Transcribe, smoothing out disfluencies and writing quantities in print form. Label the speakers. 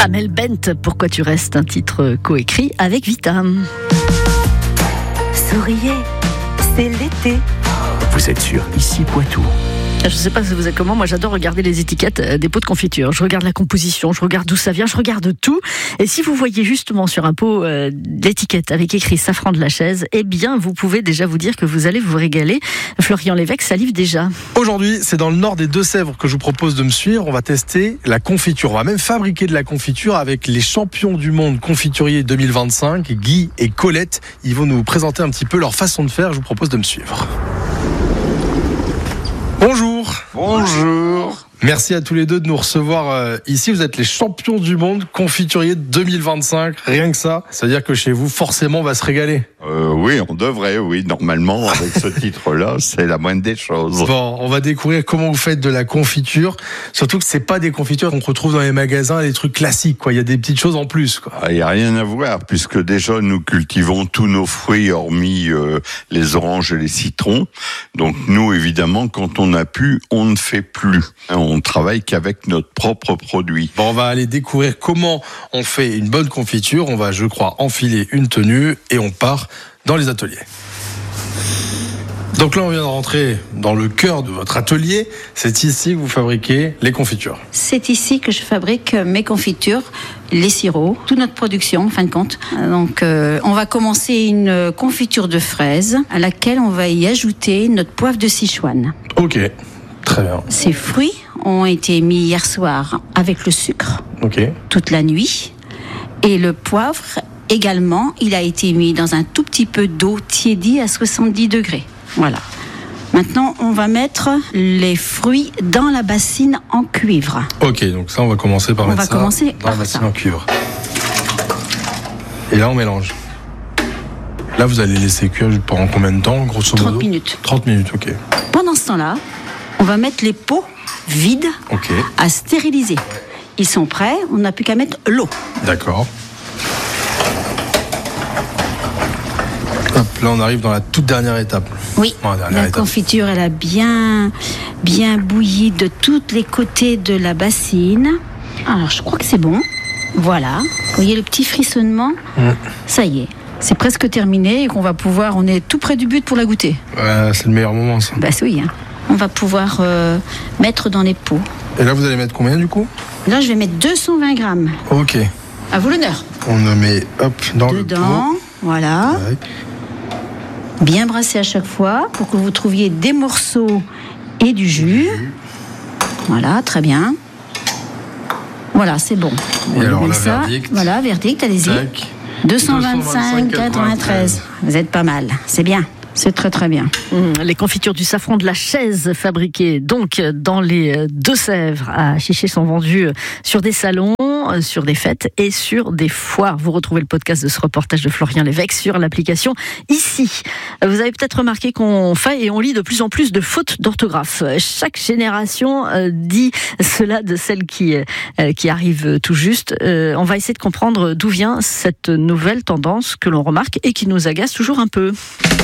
Speaker 1: Amel Bent, Pourquoi tu restes, un titre coécrit avec Vita.
Speaker 2: Souriez, c'est l'été.
Speaker 3: Vous êtes sur Ici Poitou.
Speaker 1: Je ne sais pas si vous êtes comment, moi j'adore regarder les étiquettes des pots de confiture. Je regarde la composition, je regarde d'où ça vient, je regarde tout. Et si vous voyez justement sur un pot l'étiquette avec écrit Safran de la Chaise, eh bien vous pouvez déjà vous dire que vous allez vous régaler. Florian Lévesque salive déjà.
Speaker 4: Aujourd'hui, c'est dans le nord des Deux-Sèvres que je vous propose de me suivre. On va tester la confiture. On va même fabriquer de la confiture avec les champions du monde confituriers 2025, Guy et Colette. Ils vont nous présenter un petit peu leur façon de faire. Je vous propose de me suivre. Bonjour.
Speaker 5: Bonjour.
Speaker 4: Merci à tous les deux de nous recevoir ici. Vous êtes les champions du monde confituriers 2025. Rien que ça, ça veut dire que chez vous, forcément, on va se régaler.
Speaker 5: Oui, on devrait, oui. Normalement, avec ce titre-là, c'est la moindre des choses.
Speaker 4: Bon, on va découvrir comment vous faites de la confiture. Surtout que c'est pas des confitures qu'on retrouve dans les magasins, des trucs classiques, quoi. Il y a des petites choses en plus, quoi.
Speaker 5: Il n'y a rien à voir, puisque déjà, nous cultivons tous nos fruits, hormis les oranges et les citrons. Donc, nous, évidemment, quand on a pu, on ne fait plus. On travaille qu'avec notre propre produit.
Speaker 4: Bon, on va aller découvrir comment on fait une bonne confiture. On va, je crois, enfiler une tenue et on part dans les ateliers. Donc là, on vient de rentrer dans le cœur de votre atelier. C'est ici que vous fabriquez les confitures.
Speaker 6: C'est ici que je fabrique mes confitures, les sirops, toute notre production, en fin de compte. Donc, on va commencer une confiture de fraises à laquelle on va y ajouter notre poivre de Sichuan.
Speaker 4: Ok, très bien.
Speaker 6: Ces fruits ont été mis hier soir avec le sucre, toute la nuit. Et le poivre, également, il a été mis dans un tout petit peu d'eau tiédie à 70 degrés. Voilà. Maintenant, on va mettre les fruits dans la bassine en cuivre.
Speaker 4: Ok, donc ça, on va commencer par mettre ça dans la bassine en cuivre. Et là, on mélange. Là, vous allez laisser cuire pendant combien de temps, grosso modo ?
Speaker 6: 30 minutes.
Speaker 4: 30 minutes, ok.
Speaker 6: Pendant ce temps-là, on va mettre les pots vides à stériliser. Ils sont prêts, on n'a plus qu'à mettre l'eau.
Speaker 4: D'accord. Hop, là, on arrive dans la toute dernière étape.
Speaker 6: Oui, la confiture, elle a bien bouilli de tous les côtés de la bassine. Alors, je crois que c'est bon. Voilà. Vous voyez le petit frissonnement ? Ça y est. C'est presque terminé et qu'on va pouvoir... On est tout près du but pour la goûter.
Speaker 4: C'est le meilleur moment, ça.
Speaker 6: Bah oui, hein. On va pouvoir mettre dans les pots.
Speaker 4: Et là, vous allez mettre combien, du coup ?
Speaker 6: Là, je vais mettre 220 grammes.
Speaker 4: Ok.
Speaker 6: À vous l'honneur.
Speaker 4: On le met, dans le pot.
Speaker 6: Voilà.
Speaker 4: Ouais.
Speaker 6: Bien brasser à chaque fois pour que vous trouviez des morceaux et du jus. Voilà, très bien. Voilà, c'est bon.
Speaker 4: Et alors, la verdict.
Speaker 6: Voilà, verdict, allez-y.
Speaker 4: Tac.
Speaker 6: 225,93. Vous êtes pas mal, c'est bien. C'est très très bien.
Speaker 1: Les confitures du Safran de la Chaise, fabriquées donc dans les Deux-Sèvres à Chiché, sont vendues sur des salons, sur des fêtes et sur des foires. Vous retrouvez le podcast de ce reportage de Florian Lévesque sur l'application Ici. Vous avez peut-être remarqué qu'on fait et on lit de plus en plus de fautes d'orthographe. Chaque génération dit cela de celle qui arrive tout juste. On va essayer de comprendre d'où vient cette nouvelle tendance que l'on remarque et qui nous agace toujours un peu.